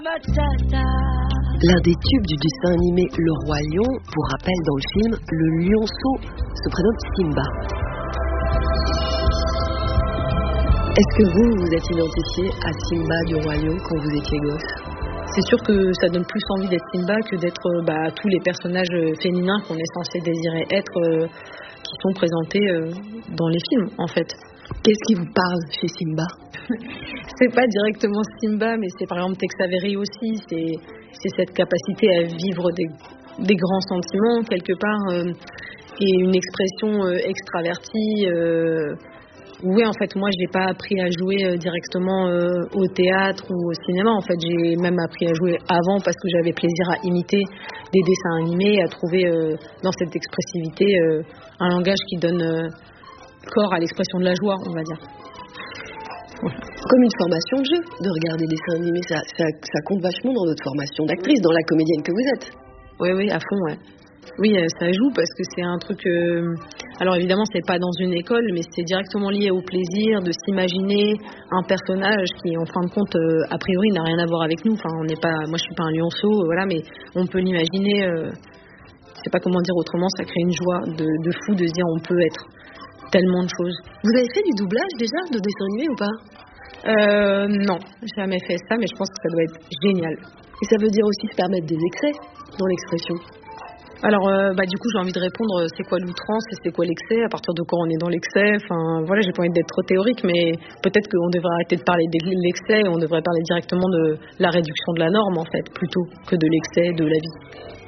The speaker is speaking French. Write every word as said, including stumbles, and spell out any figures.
L'un des tubes du dessin animé Le Roi Lion, pour rappel dans le film, le lionceau se prénomme Simba. Est-ce que vous vous êtes identifié à Simba du Roi Lion quand vous étiez gosse? C'est sûr que ça donne plus envie d'être Simba que d'être bah, tous les personnages féminins qu'on est censé désirer être, euh, qui sont présentés euh, dans les films, en fait. Qu'est-ce qui vous parle chez Simba? C'est pas directement Simba, mais c'est par exemple Tex Avery aussi. C'est, c'est cette capacité à vivre des, des grands sentiments, quelque part, euh, et une expression euh, extravertie. Euh, Oui, en fait, moi, j'ai pas appris à jouer euh, directement euh, au théâtre ou au cinéma. En fait, j'ai même appris à jouer avant parce que j'avais plaisir à imiter des dessins animés, à trouver euh, dans cette expressivité euh, un langage qui donne euh, corps à l'expression de la joie, on va dire. Voilà. Comme une formation de jeu, de regarder des dessins animés, ça, ça, ça compte vachement dans votre formation d'actrice, dans la comédienne que vous êtes. Oui, oui, à fond, ouais. Oui, ça joue parce que c'est un truc... Euh... Alors évidemment, c'est pas dans une école, mais c'est directement lié au plaisir de s'imaginer un personnage qui, en fin de compte, euh, a priori, n'a rien à voir avec nous. Enfin, on n'est pas... Moi, je suis pas un lionceau, euh, voilà, mais on peut l'imaginer. Euh... Je sais pas comment dire autrement. Ça crée une joie de, de fou de se dire on peut être tellement de choses. Vous avez fait du doublage déjà de dessins animés ou pas? Euh, non, j'ai jamais fait ça, mais je pense que ça doit être génial. Et ça veut dire aussi se permettre des excès dans l'expression. Alors, euh, bah, du coup, j'ai envie de répondre, c'est quoi l'outrance et c'est quoi l'excès, à partir de quand on est dans l'excès. Enfin, voilà, j'ai pas envie d'être trop théorique, mais peut-être qu'on devrait arrêter de parler de l'excès et on devrait parler directement de la réduction de la norme, en fait, plutôt que de l'excès de la vie.